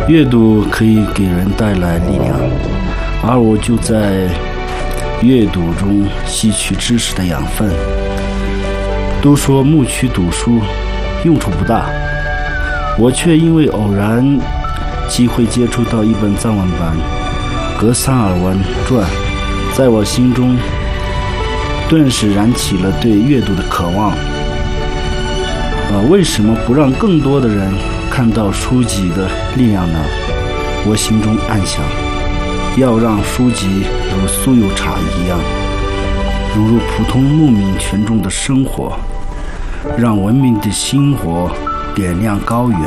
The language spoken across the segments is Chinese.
阅读可以给人带来力量，而我就在阅读中吸取知识的养分。都说牧区读书用处不大，我却因为偶然机会接触到一本藏文版《格萨尔文传》，在我心中顿时燃起了对阅读的渴望。为什么不让更多的人看到书籍的力量呢？我心中暗想，要让书籍如酥油茶一样融入普通牧民群众的生活，让文明的星火点亮高原。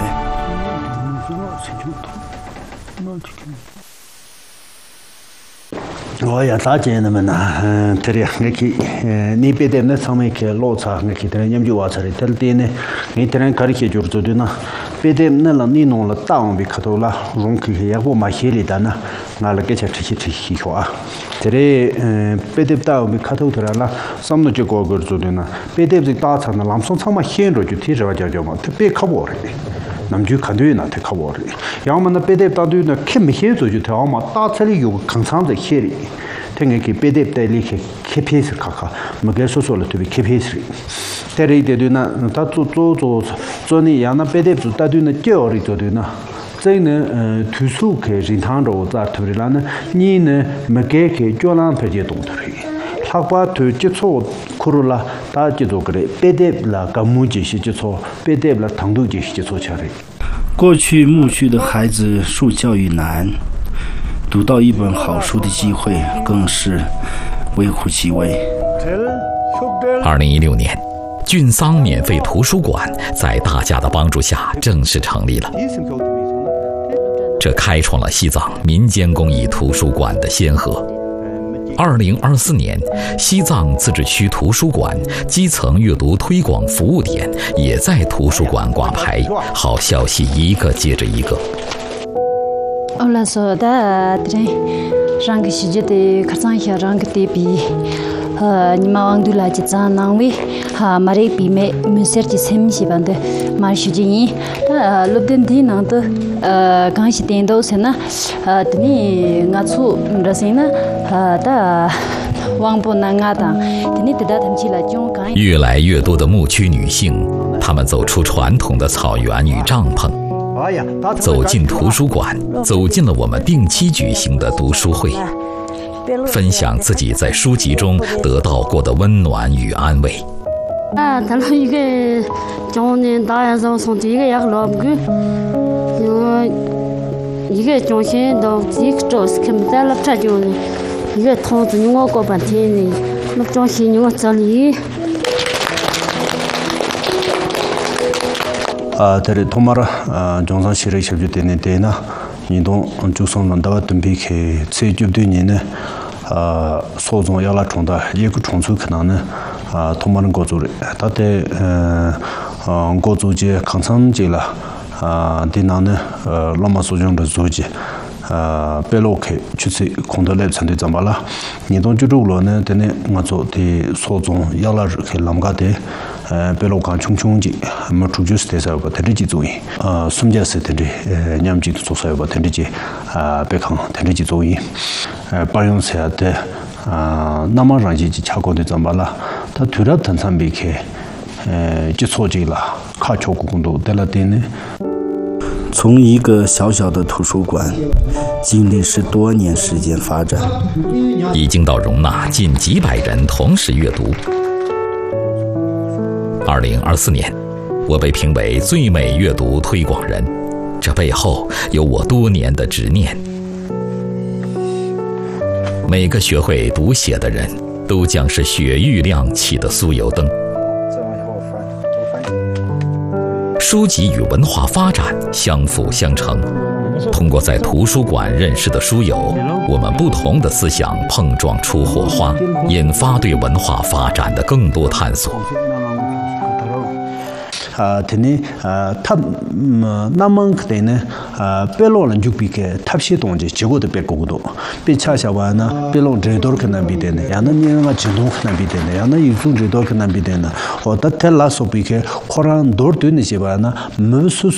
我也大姐那么呢，这里我去，你别的那上面去老茶，我去这里研究瓦茶的，这里呢，你这里搞的些就是做的呢，别的那了你弄了大王别看到了，容去也不买些里的呢，拿了给吃说啊，这里别的大王别看到的了，什么就搞个做的呢，别的这大茶呢，咱们从厂嘛现着就提着叫嘛，特别可不的。那么就看对呢，太可恶了。要么那别的大队呢，看没写做就太好嘛，打出来有抗场在写里，听个给别的代理去开片子看看，没给说了对不开片子。代理的队呢，他做呢，让那别的做大队呢教里做的呢，这呢图书开人堂着在头里了呢，你呢没给开教lan拍些动作的。他把头接触可了啦，大家做个嘞，别的啦，干木这些接触，别的啦，糖豆这些接触起来。 过去牧区的孩子受教育难，读到一本好书的机会更是微乎其微。 2016年，俊桑免费图书馆在大家的帮助下正式成立了，这开创了西藏民间公益图书馆的先河。2024年，西藏自治区图书馆基层阅读推广服务点也在图书馆挂牌，好消息一个接着一个。 你妈王都来接咱南威，马瑞比美没事就sem西班的，马修金伊，路边地那的，刚是电到些呢，等你俺出那些呢，王不能俺当，等你得到他们起来种干。 越来越多的牧区女性，她们走出传统的草原与帐篷，走进图书馆，走进了我们定期举行的读书会。分享自己在书籍中得到过的温暖与安慰。 他那一个中年大人说从这个也老不够，一个中心到一个找是看不到了这种的，一个通知我搞半天的，那中心我这里。 这里托马拉中山市的小区店内呢，你都就从那到准备去这就对你呢。所中要拉冲的一个冲出可能呢，托马人国族的，他的国族界抗争界了，的那呢，老马所用的族界，白洛克就是空头来成的怎么了？你都就路了呢？的呢，我做的所中要拉去啷个的，白洛克穷的，没出就是的时候把他的几作业，孙家是的，娘家做时候把他的几，白康他的几作业。把用起来的那么让自己吃过的怎么了？他突然腾上别去，就错记了，卡巧工作得了的呢。 从一个小小的图书馆，经历10多年时间发展， 已经到容纳近几百人同时阅读。2024年，我被评为最美阅读推广人，这背后有我多年的执念。每个学会读写的人，都将是雪域亮起的酥油灯。书籍与文化发展相辅相成，通过在图书馆认识的书友，我们不同的思想碰撞出火花，引发对文化发展的更多探索。 这呢，他那么可能呢，别老人就比个他些东西，结果都别过多，别恰恰话呢，别老这多可能比的呢，然后你那个激动可能比的呢，然后有种这多可能比的呢，或者他拉手比个，可能多对那些话呢，没说。